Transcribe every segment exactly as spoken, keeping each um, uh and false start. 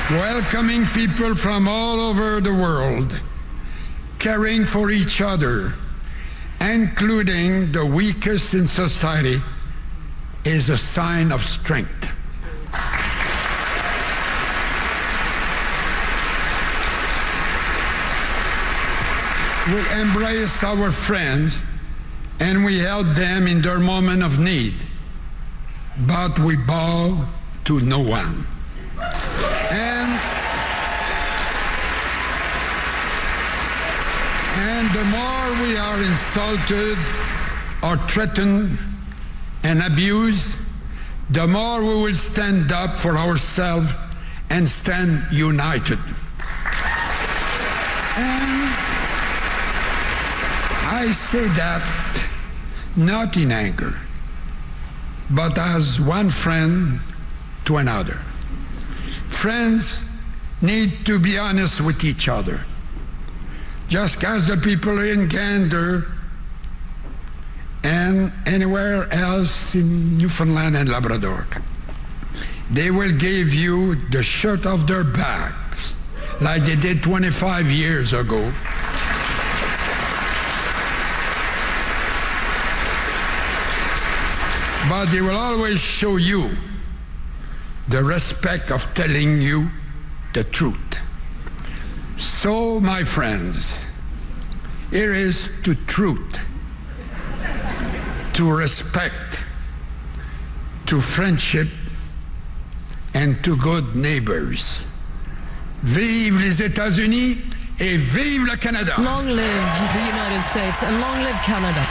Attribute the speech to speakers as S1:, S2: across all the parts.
S1: welcoming people from all over the world, caring for each other, including the weakest in society, is a sign of strength. We embrace our friends and we help them in their moment of need, but we bow to no one. And, and the more we are insulted or threatened and abused, the more we will stand up for ourselves and stand united. And I say that not in anger, but as one friend to another. Friends need to be honest with each other. Just as the people in Gander and anywhere else in Newfoundland and Labrador, they will give you the shirt off their backs like they did twenty-five years ago. But they will always show you the respect of telling you the truth. So, my friends, here is to truth, to respect, to friendship, and to good neighbors. Vive les États-Unis et vive le Canada!
S2: Long live the United States and long live Canada.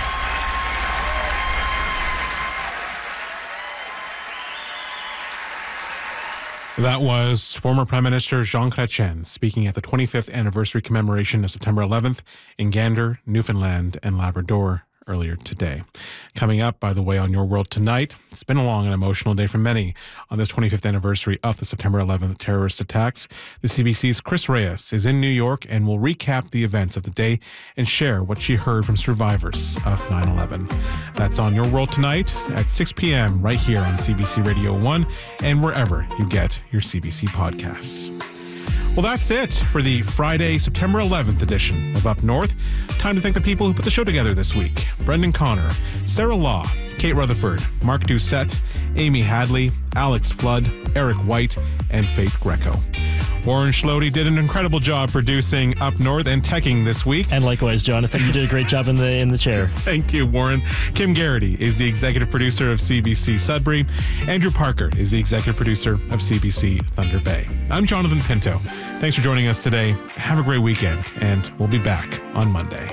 S3: That was former Prime Minister Jean Chrétien speaking at the twenty-fifth anniversary commemoration of September eleventh in Gander, Newfoundland and Labrador earlier today. Coming up, by the way, on Your World Tonight, it's been a long and emotional day for many on this twenty-fifth anniversary of the September eleventh terrorist attacks. The C B C's Chris Reyes is in New York and will recap the events of the day and share what she heard from survivors of nine eleven. That's on Your World Tonight at six p.m. right here on C B C Radio one and wherever you get your C B C podcasts. Well, that's it for the Friday, September eleventh edition of Up North. Time to thank the people who put the show together this week. Brendan Connor, Sarah Law, Kate Rutherford, Mark Doucette, Amy Hadley, Alex Flood, Eric White, and Faith Greco. Warren Schlody did an incredible job producing Up North and teching this week.
S4: And likewise, John, I think you did a great job in the in the chair.
S3: Thank you, Warren. Kim Garrity is the executive producer of C B C Sudbury. Andrew Parker is the executive producer of C B C Thunder Bay. I'm Jonathan Pinto. Thanks for joining us today. Have a great weekend, and we'll be back on Monday.